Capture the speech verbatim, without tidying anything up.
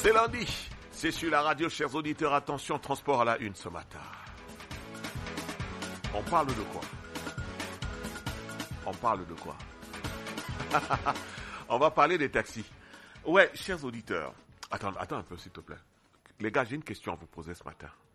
C'est lundi, c'est sur la radio, chers auditeurs. Attention, transport à la une ce matin. On parle de quoi? On parle de quoi? On va parler des taxis. Ouais, chers auditeurs. Attends, attends un peu, s'il te plaît. Les gars, j'ai une question à vous poser ce matin.